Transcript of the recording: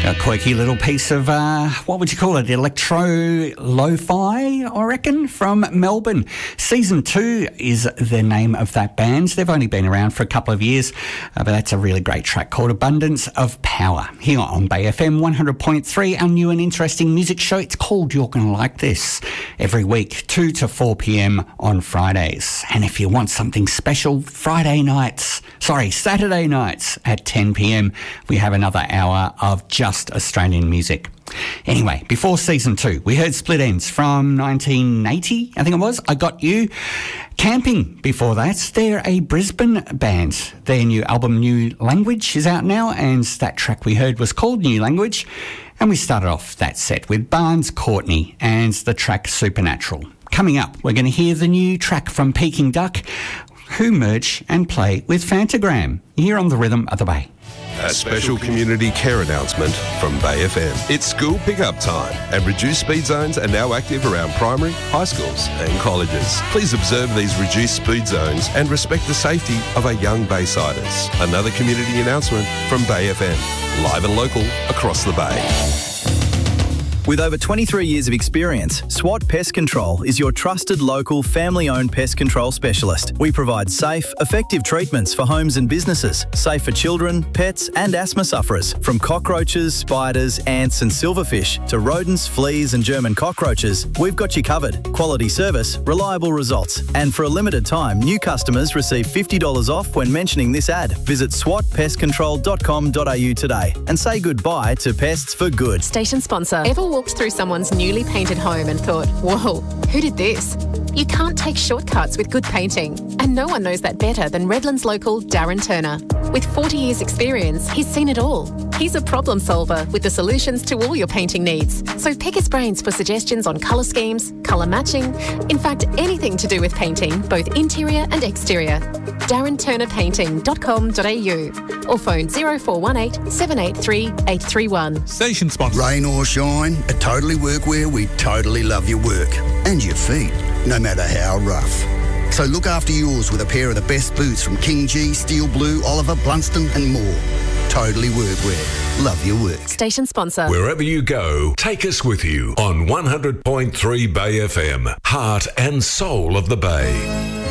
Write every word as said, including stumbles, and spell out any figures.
A quirky little piece of, uh, what would you call it, electro lo-fi, I reckon, from Melbourne. Season two is the name of that band. They've only been around for a couple of years, uh, but that's a really great track called Abundance of Power. Here on Bay F M one hundred point three, our new and interesting music show. It's called You're Gonna Like This, every week, two to four p.m. on Fridays. And if you want something special, Friday nights, sorry, Saturday nights at ten p.m, we have another hour of just Australian music. Anyway, before season two, we heard Split Ends from nineteen eighty, I think it was. I Got You. Camping before that. They're a Brisbane band. Their new album, New Language, is out now, and that track we heard was called New Language. And we started off that set with Barnes Courtney and the track Supernatural. Coming up, we're going to hear the new track from Peking Duck, who merge and play with Fantagram, here on the Rhythm of the Bay. A special community care announcement from Bay F M. It's school pickup time, and reduced speed zones are now active around primary, high schools and colleges. Please observe these reduced speed zones and respect the safety of our young Baysiders. Another community announcement from Bay F M, live and local across the Bay. With over twenty-three years of experience, SWAT Pest Control is your trusted local family-owned pest control specialist. We provide safe, effective treatments for homes and businesses, safe for children, pets and asthma sufferers. From cockroaches, spiders, ants and silverfish to rodents, fleas and German cockroaches, we've got you covered. Quality service, reliable results. And for a limited time, new customers receive fifty dollars off when mentioning this ad. Visit swat pest control dot com dot a u today and say goodbye to pests for good. Station sponsor. Ever walked through someone's newly painted home and thought, whoa, who did this? You can't take shortcuts with good painting. And no one knows that better than Redlands local Darren Turner. With forty years experience, he's seen it all. He's a problem solver with the solutions to all your painting needs. So pick his brains for suggestions on colour schemes, colour matching, in fact, anything to do with painting, both interior and exterior. darren turner painting dot com dot a u or phone zero four one eight, seven eight three, eight three one. Station sponsor. Rain or shine, at Totally Workwear, we totally love your work and your feet, no matter how rough. So look after yours with a pair of the best boots from King G, Steel Blue, Oliver, Blunston and more. Totally Workwear. Love your work. Station sponsor. Wherever you go, take us with you on one hundred point three Bay F M, heart and soul of the Bay.